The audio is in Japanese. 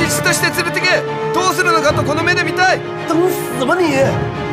別室として連れてけ。どうするのかとこの目で見たい。 等死吧你！